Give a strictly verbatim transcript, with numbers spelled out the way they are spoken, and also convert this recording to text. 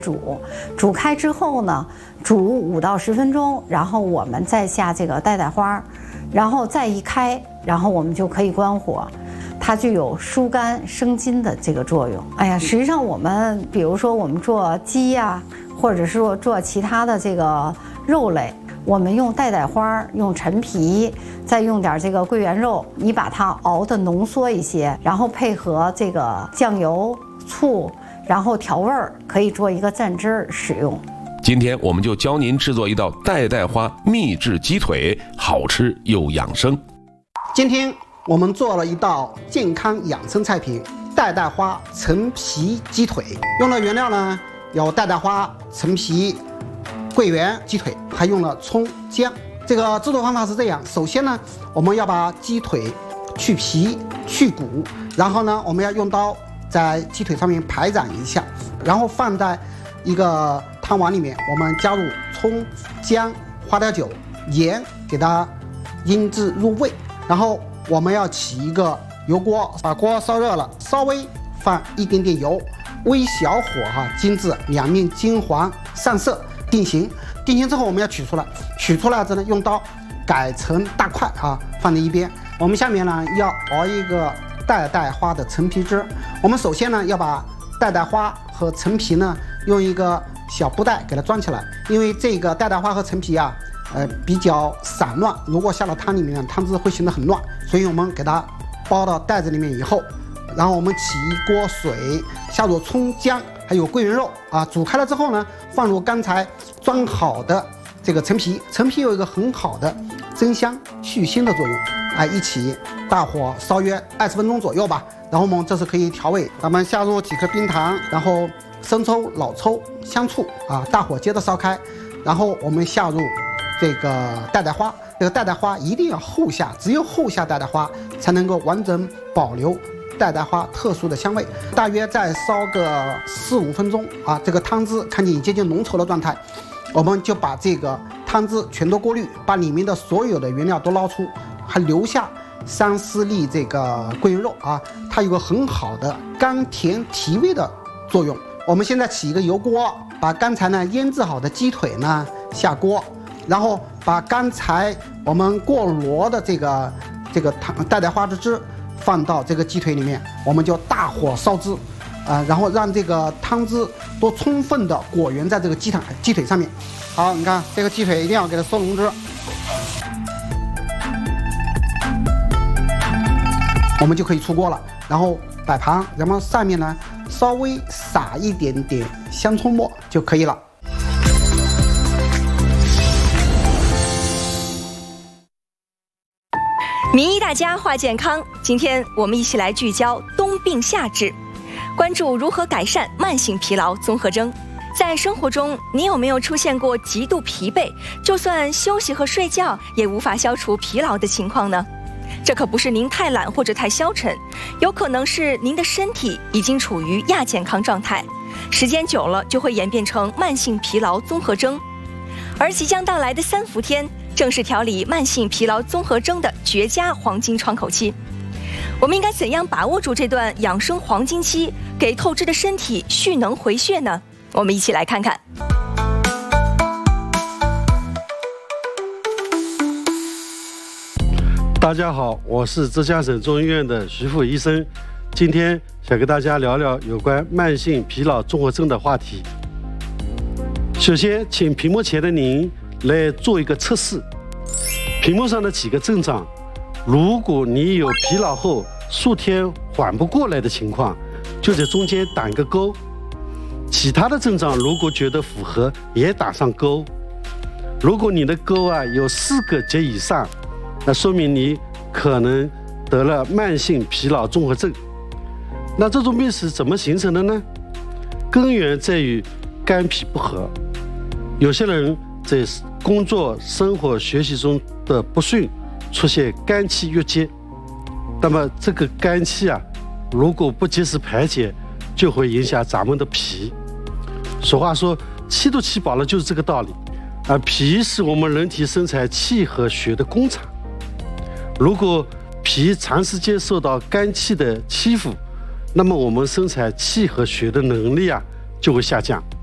煮，煮开之后呢，煮五到十分钟，然后我们再下这个代代花，然后再一开，然后我们就可以关火。 它具有疏肝生津的这个作用。哎呀，实际上我们比如说我们做鸡呀、啊，或者是说做其他的这个肉类，我们用代代花，用陈皮，再用点这个桂圆肉，你把它熬得浓缩一些，然后配合这个酱油、醋，然后调味儿，可以做一个蘸汁儿使用。 今天我们就教您制作一道代代花秘制鸡腿，好吃又养生。 今天 我们做了一道健康养生菜品——代代花陈皮鸡腿。用的原料呢有代代花、陈皮、桂圆、鸡腿，还用了葱姜。这个制作方法是这样：首先呢，我们要把鸡腿去皮去骨，然后呢，我们要用刀在鸡腿上面排染一下，然后放在一个汤碗里面，我们加入葱姜、花雕酒、盐，给它腌制入味，然后 我们要起一个油锅，把锅烧热了，稍微放一点点油，微小火哈，煎至两面金黄上色，定型。定型之后，我们要取出来，取出来之后呢，用刀改成大块啊，放在一边。我们下面呢要熬一个代代花的陈皮汁。我们首先呢要把代代花和陈皮呢用一个小布袋给它装起来，因为这个代代花和陈皮啊， 呃，比较散乱，如果下到汤里面呢，汤汁会形得很乱，所以我们给它包到袋子里面以后，然后我们起一锅水，下入葱姜还有桂圆肉啊，煮开了之后呢，放入刚才装好的这个陈皮，陈皮有一个很好的增香去腥的作用，啊，一起大火烧约二十分钟左右吧，然后我们这时可以调味，咱们下入几颗冰糖，然后生抽、老抽、香醋啊，大火接着烧开，然后我们下入 这个代代花，这个代代花一定要后下，只有后下代代花才能够完整保留代代花特殊的香味。大约再烧个四五分钟啊，这个汤汁看见已接近浓稠的状态，我们就把这个汤汁全都过滤，把里面的所有的原料都捞出，还留下三四粒这个桂圆肉啊，它有个很好的甘甜提味的作用。我们现在起一个油锅，把刚才呢腌制好的鸡腿呢下锅， 然后把刚才我们过炉的这个这个汤代代花的汁放到这个鸡腿里面，我们就大火烧汁，啊、呃，然后让这个汤汁都充分的裹圆在这个鸡腿鸡腿上面。好，你看这个鸡腿一定要给它收浓汁，我们就可以出锅了。然后摆盘，然后上面呢稍微撒一点点香葱末就可以了。 名医大家话健康，今天我们一起来聚焦冬病夏治，关注如何改善慢性疲劳综合征。在生活中，你有没有出现过极度疲惫，就算休息和睡觉也无法消除疲劳的情况呢？这可不是您太懒或者太消沉，有可能是您的身体已经处于亚健康状态，时间久了就会演变成慢性疲劳综合征。而即将到来的三伏天， 正是调理慢性疲劳综合征的绝佳黄金窗口期，我们应该怎样把握住这段养生黄金期，给透支的身体蓄能回血呢？我们一起来看看。 大家好，我是浙江省中医院的徐富医生，今天想跟大家聊聊有关慢性疲劳综合征的话题。首先，请屏幕前的您 来做一个测试，屏幕上的几个症状，如果你有疲劳后数天缓不过来的情况，就在中间打一个勾；其他的症状如果觉得符合，也打上勾。如果你的勾啊有四个及以上，那说明你可能得了慢性疲劳综合症。那这种病是怎么形成的呢？根源在于肝脾不和，有些人 在工作、生活、学习中的不顺，出现肝气郁结。那么这个肝气啊，如果不及时排解，就会影响咱们的脾。俗话说，气都气饱了，就是这个道理。而脾是我们人体生产气和血的工厂。如果脾长时间受到肝气的欺负，那么我们生产气和血的能力啊就会下降。